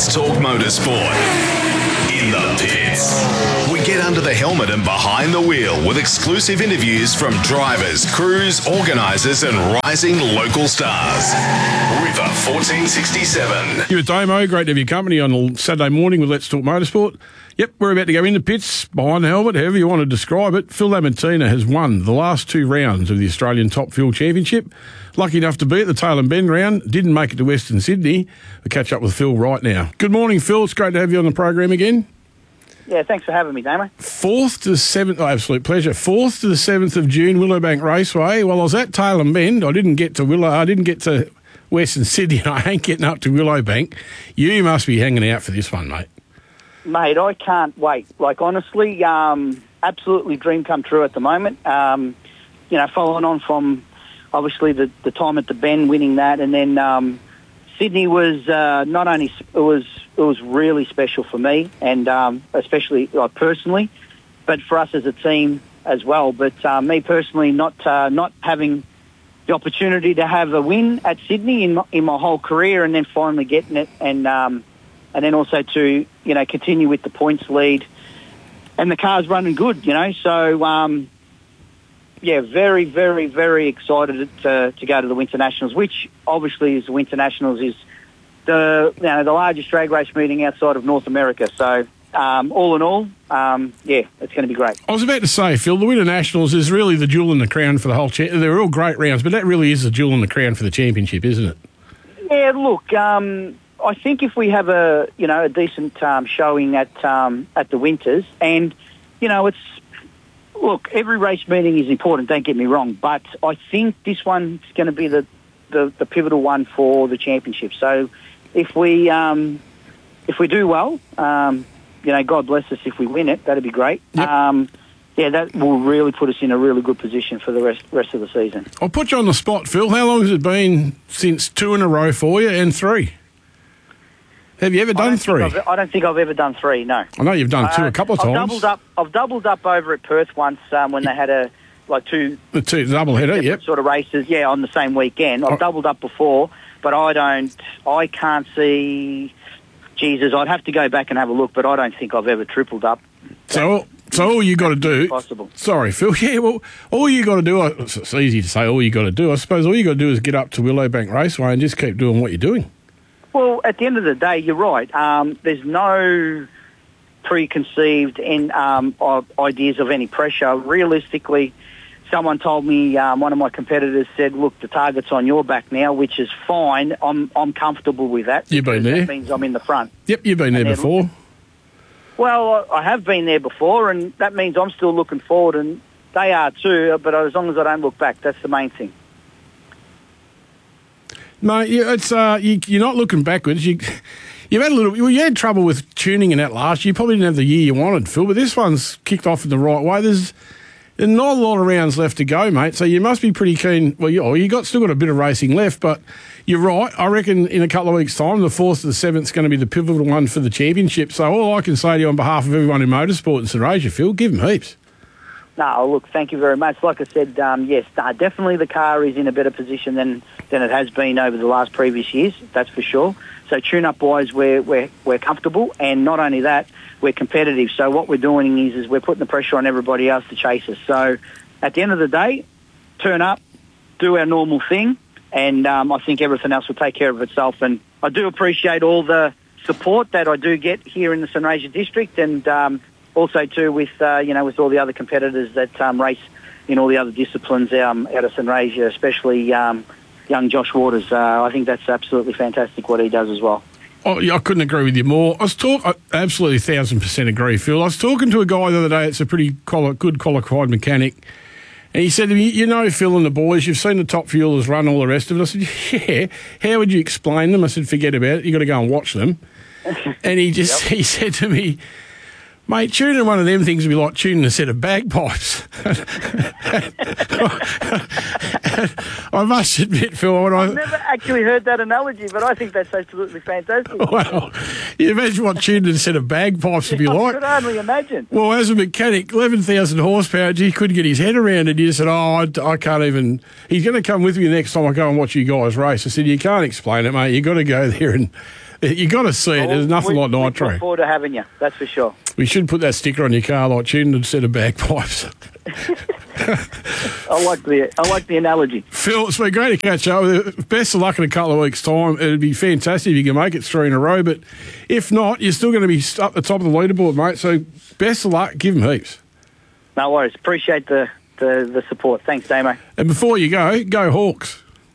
Let's talk motorsport. In the pits. We get under the helmet and behind the wheel with exclusive interviews from drivers, crews, organisers and rising local stars. River 1467. You with Damo, great to have your company on a Saturday morning with Let's Talk Motorsport. Yep, we're about to go in the pits, behind the helmet, however you want to describe it. Phil Lamontina has won the last two rounds of the Australian Top Fuel Championship. Lucky enough to be at the Tail and Bend round, didn't make it to Western Sydney. We'll catch up with Phil right now. Good morning, Phil. It's great to have you on the program again. Yeah, thanks for having me, Damo. 4th to the 7th, absolute pleasure. 4th to the 7th of June, Willowbank Raceway. Well, I was at Tail and Bend. I didn't get to Western Sydney, and I ain't getting up to Willowbank. You must be hanging out for this one, mate. Mate, I can't wait. Like, honestly, absolutely dream come true at the moment. Following on from, obviously, the time at the Bend, winning that, and then Sydney was not only... It was really special for me, and especially personally, but for us as a team as well. But me personally, not having the opportunity to have a win at Sydney in my whole career, and then finally getting it, and then also to continue with the points lead, and the car's running good, So very, very, very excited to go to the Winter Nationals, which obviously is the Winter Nationals is the largest drag race meeting outside of North America. So all in all, it's going to be great. I was about to say, Phil, the Winter Nationals is really the jewel in the crown for the whole they're all great rounds, but that really is the jewel in the crown for the championship, isn't it? Yeah, look, I think if we have a decent showing at the Winters, and every race meeting is important, don't get me wrong, but I think this one's going to be the pivotal one for the championship. So if we do well, God bless us if we win it, that'd be great. Yep. That will really put us in a really good position for the rest of the season. I'll put you on the spot, Phil. How long has it been since 2 in a row for you and 3? Have you ever done 3? I don't think I've ever done 3, no. I know you've done 2 a couple of times. I've doubled up over at Perth once when they had two double-header, yep. Sort of races, on the same weekend. I've doubled up before, but I can't see... Jesus, I'd have to go back and have a look, but I don't think I've ever tripled up. So all you got to do... Possible. Sorry, Phil. Yeah, well, all you got to do... It's easy to say all you got to do. I suppose all you got to do is get up to Willowbank Raceway and just keep doing what you're doing. Well, at the end of the day, you're right. There's no preconceived ideas of any pressure. Realistically, someone told me, one of my competitors said, look, the target's on your back now, which is fine. I'm comfortable with that. You've been there. That means I'm in the front. Yep, you've been there before. Well, I have been there before, and that means I'm still looking forward, and they are too, but as long as I don't look back, that's the main thing. Mate, it's you're not looking backwards. You've had you had trouble with tuning in that last year. You probably didn't have the year you wanted, Phil, but this one's kicked off in the right way. There's not a lot of rounds left to go, mate, so you must be pretty keen. Well, still got a bit of racing left, but you're right. I reckon in a couple of weeks' time, the 4th to the 7th is going to be the pivotal one for the championship. So all I can say to you on behalf of everyone in motorsport in St Asia, Phil, give them heaps. No, look, thank you very much. Like I said, yes, definitely the car is in a better position than it has been over the last previous years, that's for sure. So tune-up-wise, we're comfortable, and not only that, we're competitive. So what we're doing is we're putting the pressure on everybody else to chase us. So at the end of the day, turn up, do our normal thing, and I think everything else will take care of itself. And I do appreciate all the support that I do get here in the St Asia district, and also too with with all the other competitors that race in all the other disciplines out of St Asia, especially young Josh Waters. I think that's absolutely fantastic what he does as well. Oh, yeah, I couldn't agree with you more. I absolutely 1,000% agree, Phil. I was talking to a guy the other day. It's a pretty good qualified mechanic, and he said to me, Phil and the boys, you've seen the top fuelers run all the rest of it. I said, yeah. How would you explain them? I said, forget about it. You got to go and watch them. And he said to me, Mate, tuning one of them things would be like tuning a set of bagpipes. I must admit, Phil, I've never actually heard that analogy, but I think that's absolutely fantastic. Well, you imagine what tuning a set of bagpipes would be like. I could hardly imagine. Well, as a mechanic, 11,000 horsepower, he couldn't get his head around it. He just said, I can't even... He's going to come with me next time I go and watch you guys race. I said, you can't explain it, mate. You've got to go there and... You got to see it. There's nothing like nitro. We look forward to having you, that's for sure. We should put that sticker on your car, like tuning a set of bagpipes. I like the analogy. Phil, it's been great to catch up with you. Best of luck in a couple of weeks' time. It'd be fantastic if you can make it 3 in a row, but if not, you're still going to be up the top of the leaderboard, mate. So best of luck. Give them heaps. No worries. Appreciate the support. Thanks, Damo. And before you go Hawks.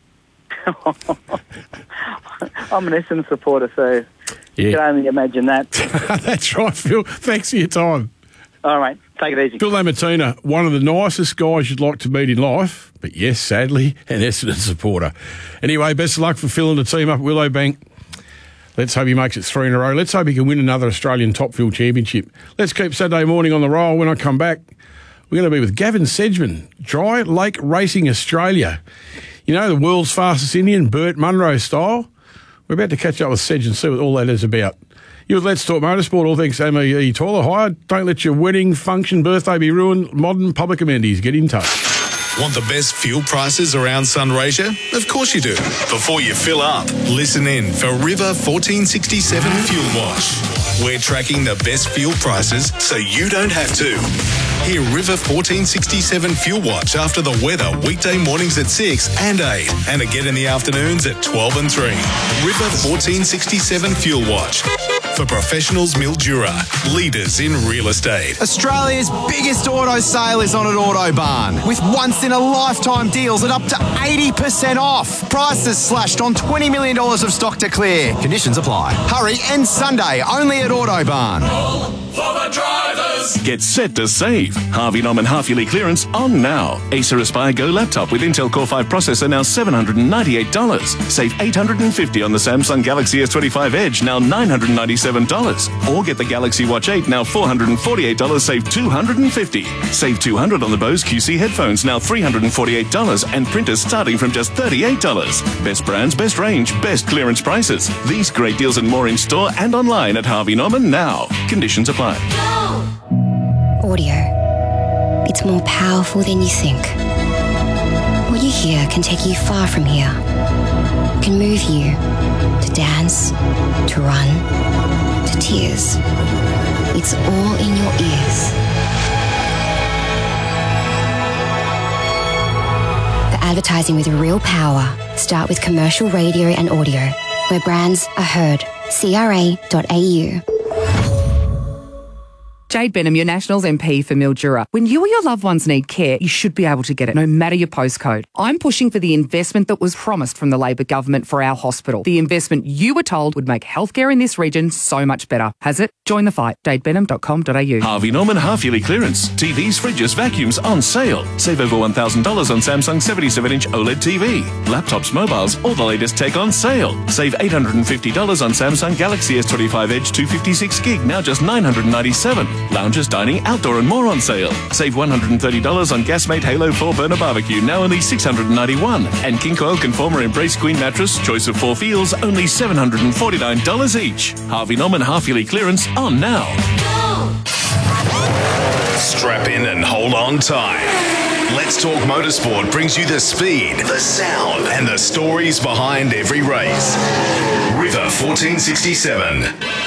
I'm an Essendon supporter, so you can only imagine that. That's right, Phil. Thanks for your time. All right, take it easy. Phil Lamartina, one of the nicest guys you'd like to meet in life, but yes, sadly, an Essendon supporter. Anyway, best of luck for Phil and the team up at Willowbank. Let's hope he makes it 3 in a row. Let's hope he can win another Australian Top Fuel Championship. Let's keep Saturday morning on the roll. When I come back, we're going to be with Gavin Sedgman, Dry Lake Racing Australia. You know, the world's fastest Indian, Burt Munro style. We're about to catch up with Sedge and see what all that is about. You're with Let's Talk Motorsport, all thanks to ME Toilet Hire. Don't let your wedding, function, birthday be ruined. Modern public amenities. Get in touch. Want the best fuel prices around Sunraysia? Of course you do. Before you fill up, listen in for River 1467 Fuel Watch. We're tracking the best fuel prices so you don't have to. Hear River 1467 Fuel Watch after the weather weekday mornings at 6 and 8 and again in the afternoons at 12 and 3. River 1467 Fuel Watch. For professionals, Mildura, leaders in real estate. Australia's biggest auto sale is on at Autobarn, with once-in-a-lifetime deals at up to 80% off. Prices slashed on $20 million of stock to clear. Conditions apply. Hurry, and Sunday only at Autobarn. For the drivers. Get set to save. Harvey Norman half-yearly clearance on now. Acer Aspire Go laptop with Intel Core 5 processor now $798. Save $850 on the Samsung Galaxy S25 Edge, now $997. Or get the Galaxy Watch 8, now $448, save $250. Save $200 on the Bose QC headphones, now $348, and printers starting from just $38. Best brands, best range, best clearance prices. These great deals and more in store and online at Harvey Norman now. Conditions apply. Audio. It's more powerful than you think. What you hear can take you far from here. Can move you to dance, to run, to tears. It's all in your ears. For advertising with real power, start with commercial radio and audio, where brands are heard. CRA.au. Jade Benham, your Nationals MP for Mildura. When you or your loved ones need care, you should be able to get it, no matter your postcode. I'm pushing for the investment that was promised from the Labor government for our hospital. The investment you were told would make healthcare in this region so much better. Has it? Join the fight. jadebenham.com.au. Harvey Norman half-yearly clearance. TVs, fridges, vacuums on sale. Save over $1,000 on Samsung 77-inch OLED TV. Laptops, mobiles, all the latest tech on sale. Save $850 on Samsung Galaxy S25 Edge 256 gig, now just $997. Lounges, dining, outdoor and more on sale. Save $130 on Gasmate Halo 4 burner barbecue, now only $691. And King Coil Conformer Embrace Queen mattress, choice of 4 feels, only $749 each. Harvey Norman half-yearly clearance on now. Strap in and hold on tight. Let's Talk Motorsport brings you the speed, the sound, and the stories behind every race. River 1467.